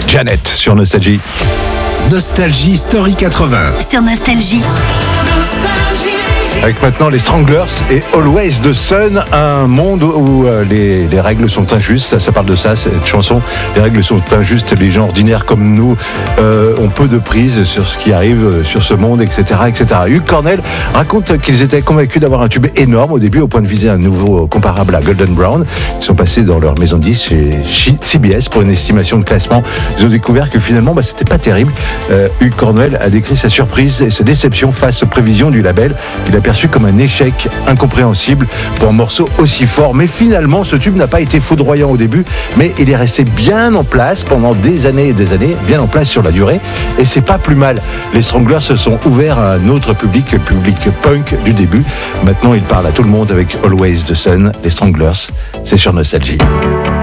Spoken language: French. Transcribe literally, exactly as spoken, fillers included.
Janet sur Nostalgie. Nostalgie Story quatre-vingts. Sur Nostalgie. Avec maintenant les Stranglers et Always the Sun, un monde où euh, les, les règles sont injustes. Ça, ça parle de ça, cette chanson. Les règles sont injustes. Les gens ordinaires comme nous euh, ont peu de prise sur ce qui arrive euh, sur ce monde, et cetera, et cetera. Hugh Cornell raconte qu'ils étaient convaincus d'avoir un tube énorme au début, au point de viser un nouveau euh, comparable à Golden Brown. Ils sont passés dans leur maison de disques chez C B S pour une estimation de classement. Ils ont découvert que finalement, bah, c'était pas terrible. Euh, Hugh Cornell a décrit sa surprise et sa déception face aux prévisions du label. Il a perçu comme un échec incompréhensible pour un morceau aussi fort. Mais finalement, ce tube n'a pas été foudroyant au début, mais il est resté bien en place pendant des années et des années, bien en place sur la durée. Et c'est pas plus mal. Les Stranglers se sont ouverts à un autre public, le public punk du début. Maintenant, ils parlent à tout le monde avec Always the Sun. Les Stranglers, c'est sur Nostalgie.